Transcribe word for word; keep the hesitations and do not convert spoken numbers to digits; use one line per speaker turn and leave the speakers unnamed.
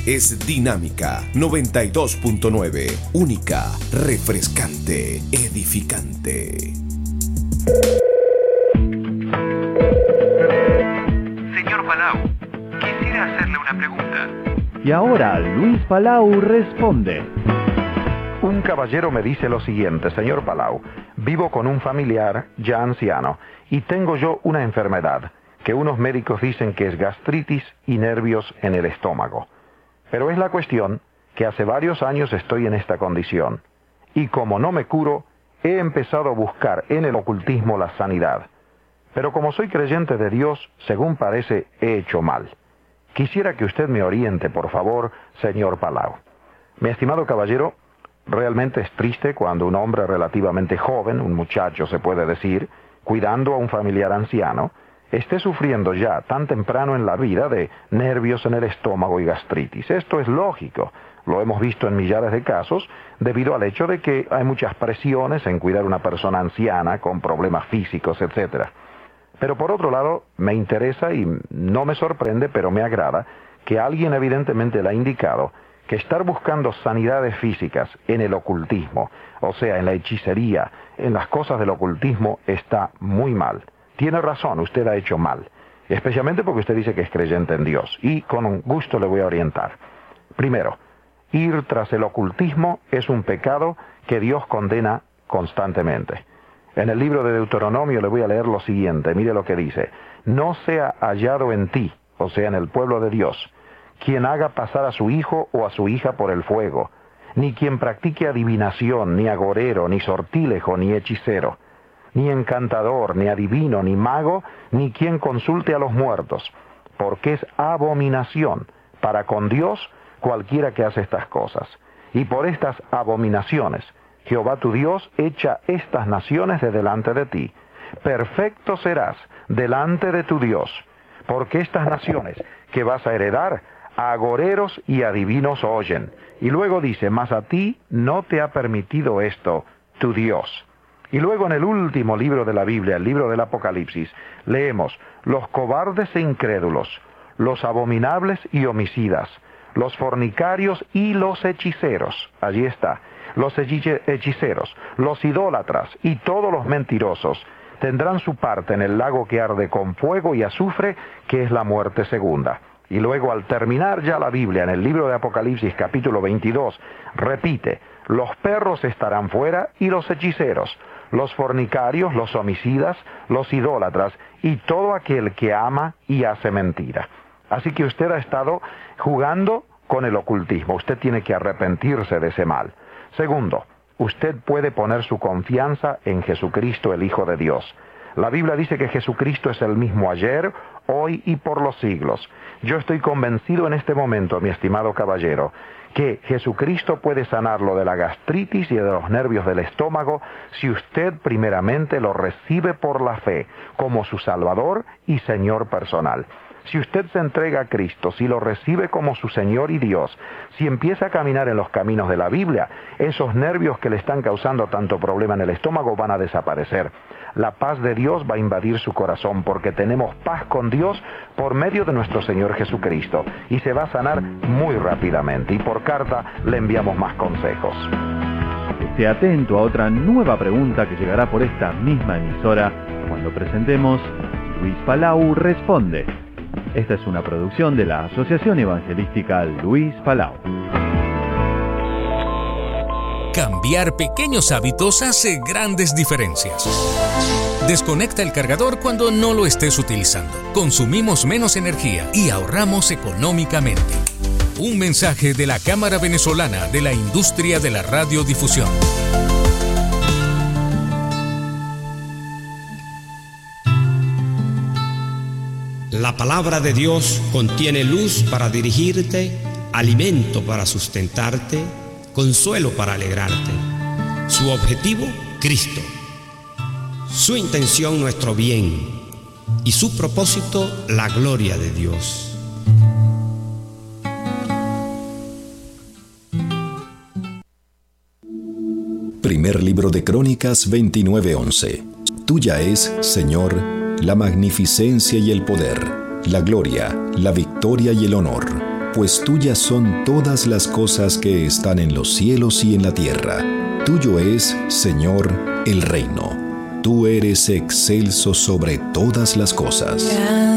es dinámica, noventa y dos punto nueve, única, refrescante, edificante.
Señor Palau, quisiera hacerle una pregunta.
Y ahora Luis Palau responde.
Un caballero me dice lo siguiente: señor Palau, vivo con un familiar ya anciano y tengo yo una enfermedad que unos médicos dicen que es gastritis y nervios en el estómago. Pero es la cuestión que hace varios años estoy en esta condición y como no me curo, he empezado a buscar en el ocultismo la sanidad. Pero como soy creyente de Dios, según parece, he hecho mal. Quisiera que usted me oriente, por favor, señor Palau. Mi estimado caballero, realmente es triste cuando un hombre relativamente joven, un muchacho se puede decir, cuidando a un familiar anciano, esté sufriendo ya tan temprano en la vida de nervios en el estómago y gastritis. Esto es lógico, lo hemos visto en millares de casos, debido al hecho de que hay muchas presiones en cuidar a una persona anciana con problemas físicos, etcétera. Pero por otro lado, me interesa y no me sorprende, pero me agrada, que alguien evidentemente le ha indicado que estar buscando sanidades físicas en el ocultismo, o sea, en la hechicería, en las cosas del ocultismo, está muy mal. Tiene razón, usted ha hecho mal, especialmente porque usted dice que es creyente en Dios, y con gusto le voy a orientar. Primero, ir tras el ocultismo es un pecado que Dios condena constantemente. En el libro de Deuteronomio le voy a leer lo siguiente, mire lo que dice: no sea hallado en ti, o sea, en el pueblo de Dios, quien haga pasar a su hijo o a su hija por el fuego, ni quien practique adivinación, ni agorero, ni sortílejo, ni hechicero, ni encantador, ni adivino, ni mago, ni quien consulte a los muertos, porque es abominación para con Dios cualquiera que hace estas cosas. Y por estas abominaciones Jehová tu Dios echa estas naciones de delante de ti. Perfecto serás delante de tu Dios, porque estas naciones que vas a heredar, a agoreros y adivinos oyen. Y luego dice: mas a ti no te ha permitido esto, tu Dios. Y luego en el último libro de la Biblia, el libro del Apocalipsis, leemos: los cobardes e incrédulos, los abominables y homicidas, los fornicarios y los hechiceros. Allí está. Los hechiceros, los idólatras y todos los mentirosos tendrán su parte en el lago que arde con fuego y azufre, que es la muerte segunda. Y luego, al terminar ya la Biblia, en el libro de Apocalipsis capítulo veintidós, repite: los perros estarán fuera y los hechiceros, los fornicarios, los homicidas, los idólatras y todo aquel que ama y hace mentira. Así que usted ha estado jugando con el ocultismo. Usted tiene que arrepentirse de ese mal. Segundo, usted puede poner su confianza en Jesucristo, el Hijo de Dios. La Biblia dice que Jesucristo es el mismo ayer, hoy y por los siglos. Yo estoy convencido en este momento, mi estimado caballero, que Jesucristo puede sanarlo de la gastritis y de los nervios del estómago si usted primeramente lo recibe por la fe como su Salvador y Señor personal. Si usted se entrega a Cristo, si lo recibe como su Señor y Dios, si empieza a caminar en los caminos de la Biblia, esos nervios que le están causando tanto problema en el estómago van a desaparecer. La paz de Dios va a invadir su corazón porque tenemos paz con Dios por medio de nuestro Señor Jesucristo y se va a sanar muy rápidamente. Y por carta le enviamos más consejos.
Esté atento a otra nueva pregunta que llegará por esta misma emisora cuando presentemos Luis Palau Responde. Esta es una producción de la Asociación Evangelística Luis Palau.
Cambiar pequeños hábitos hace grandes diferencias. Desconecta el cargador cuando no lo estés utilizando. Consumimos menos energía y ahorramos económicamente. Un mensaje de la Cámara Venezolana de la Industria de la Radiodifusión.
La palabra de Dios contiene luz para dirigirte, alimento para sustentarte, consuelo para alegrarte. Su objetivo, Cristo. Su intención, nuestro bien. Y su propósito, la gloria de Dios.
Primer libro de Crónicas veintinueve once. Tuya es, Señor, la magnificencia y el poder, la gloria, la victoria y el honor, pues tuyas son todas las cosas que están en los cielos y en la tierra. Tuyo es, Señor, el reino. Tú eres excelso sobre todas las cosas.